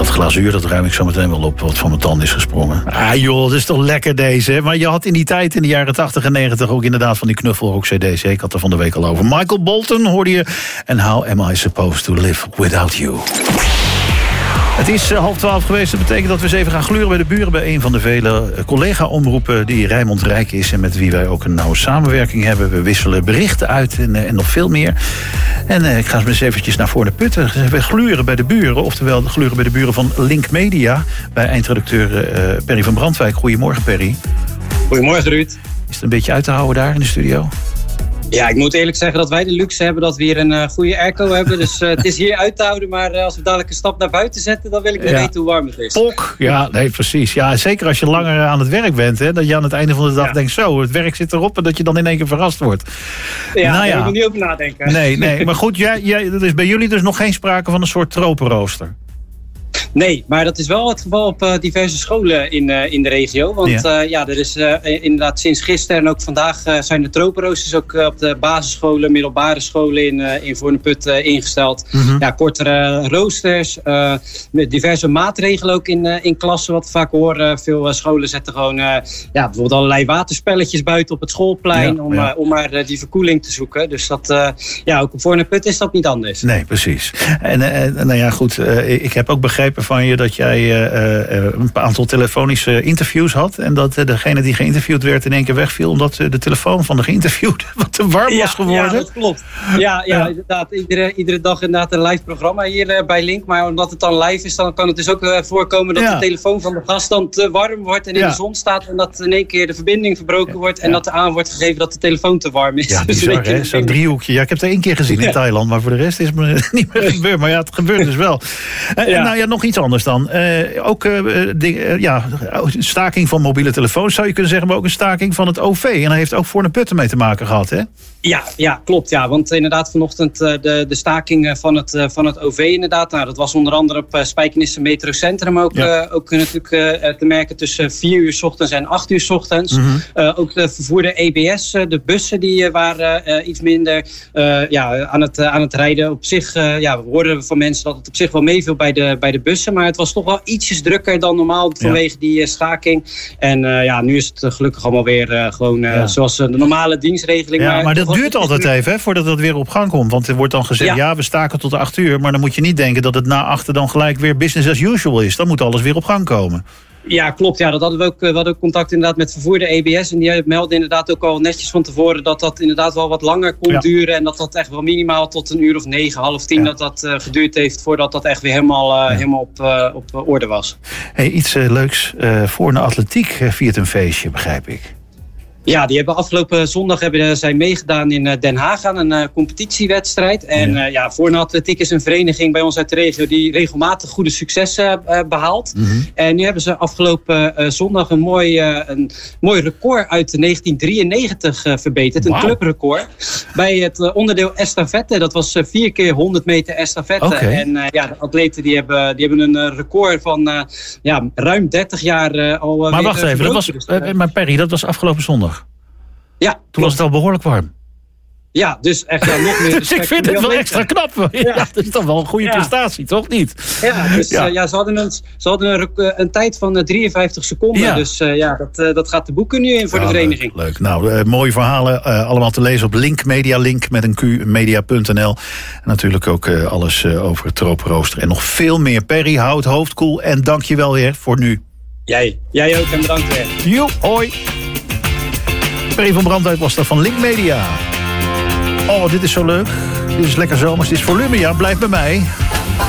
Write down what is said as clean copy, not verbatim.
dat glazuur, dat ruim ik zo meteen wel op wat van mijn tand is gesprongen. Ah joh, dat is toch lekker deze. Hè? Maar je had in die tijd, in de jaren 80 en 90... ook inderdaad van die knuffelrock cd's. Ik had er van de week al over. Michael Bolton hoorde je. En How Am I Supposed to Live Without You? Het is 11:30 geweest. Dat betekent dat we eens even gaan gluren bij de buren... bij een van de vele collega-omroepen die Rijnmond Rijk is... en met wie wij ook een nauwe samenwerking hebben. We wisselen berichten uit en nog veel meer. En ik ga eens eventjes naar voren putten. We gluren bij de buren, oftewel gluren bij de buren van Link Media... bij eindredacteur Perry van Brandwijk. Goedemorgen, Perry. Goedemorgen, Ruud. Is het een beetje uit te houden daar in de studio? Ja, ik moet eerlijk zeggen dat wij de luxe hebben dat we hier een goede airco hebben. Dus het is hier uit te houden, maar als we dadelijk een stap naar buiten zetten... dan wil ik niet weten hoe warm het is. Pok, ja, nee, precies. Ja, zeker als je langer aan het werk bent, hè, dat je aan het einde van de dag denkt... zo, het werk zit erop en dat je dan in één keer verrast wordt. Ja, daar moet ik niet over nadenken. Nee, maar goed, er is bij jullie dus nog geen sprake van een soort tropenrooster. Nee, maar dat is wel het geval op diverse scholen in de regio. Want er is inderdaad sinds gisteren en ook vandaag zijn de tropenroosters ook op de basisscholen, middelbare scholen in Voorne-Put ingesteld. Mm-hmm. Ja, kortere roosters, met diverse maatregelen ook in klassen, wat we vaak horen. Veel scholen zetten gewoon bijvoorbeeld allerlei waterspelletjes buiten op het schoolplein om maar die verkoeling te zoeken. Dus dat, ook op Voorne-Put is dat niet anders. Nee, precies. En nou ja, goed, ik heb ook begrepen van je dat jij een aantal telefonische interviews had... en dat degene die geïnterviewd werd in één keer wegviel... omdat de telefoon van de geïnterviewde wat te warm was geworden. Ja, dat klopt. Ja, inderdaad. Iedere dag inderdaad een live programma hier bij Link. Maar omdat het dan live is, dan kan het dus ook voorkomen... dat de telefoon van de gast dan te warm wordt en in de zon staat... en dat in één keer de verbinding verbroken wordt... en dat er aan wordt gegeven dat de telefoon te warm is. Ja, bizar, hè? Zo'n driehoekje. Ja, ik heb het 1 keer gezien in Thailand... maar voor de rest is het me niet meer gebeurd. Maar ja, het gebeurt dus wel. Nou ja, nog iets anders dan. Staking van mobiele telefoons zou je kunnen zeggen... maar ook een staking van het OV. En daar heeft ook Voorne-Put mee te maken gehad, hè? Ja, klopt. Ja. Want inderdaad vanochtend de staking van het OV inderdaad. Nou, dat was onder andere op Spijkenisse Metrocentrum ook natuurlijk te merken... tussen 4 uur 's ochtends en 8 uur 's ochtends. Mm-hmm. Ook de vervoerder EBS, de bussen, die waren iets minder aan het rijden. Op zich we hoorden van mensen dat het op zich wel meeviel bij de bussen... maar het was toch wel ietsjes drukker dan normaal vanwege die staking. En nu is het gelukkig allemaal weer zoals de normale dienstregeling. Ja, maar dat duurt altijd even, hè, voordat het weer op gang komt. Want er wordt dan gezegd, we staken tot 8 uur... maar dan moet je niet denken dat het na 8 dan gelijk weer business as usual is. Dan moet alles weer op gang komen. Ja, klopt. Ja, dat hadden we ook. We hadden ook contact inderdaad met vervoerder EBS. En die melden inderdaad ook al netjes van tevoren dat inderdaad wel wat langer kon duren. En dat echt wel minimaal tot 1 uur of 9, 8:30 dat geduurd heeft voordat dat echt weer helemaal op orde was. Hey, iets leuks. Voor de atletiek viert een feestje, begrijp ik. Ja, die hebben afgelopen zondag zijn meegedaan in Den Haag aan een competitiewedstrijd. En Voorne Atletiek is een vereniging bij ons uit de regio die regelmatig goede successen behaalt. Mm-hmm. En nu hebben ze afgelopen zondag een mooi record uit 1993 verbeterd. Een clubrecord. Bij het onderdeel estafette. Dat was 4 keer 100 meter estafette. Okay. En de atleten die hebben een record van ruim 30 jaar al. Maar wacht even, maar Perry, dat was afgelopen zondag. Ja, toen was het al behoorlijk warm. Ja, dus echt nog meer. Dus ik vind het wel extra knap. Ja, dat is toch wel een goede prestatie, toch niet? Ja, dus ze hadden een tijd van 53 seconden. Ja. Dus dat gaat de boeken nu in voor de vereniging. Leuk. Nou, mooie verhalen. Allemaal te lezen op Link Media, Link met een Q, media.nl. En natuurlijk ook alles over het tropenrooster. En nog veel meer. Perry, houd het hoofd koel. En dank je wel weer voor nu. Jij ook en bedankt weer. Jo, hoi. Perry van Brandwijk was dat van Link Media. Oh, dit is zo leuk. Dit is lekker zomers. Dit is Volumia. Blijf bij mij.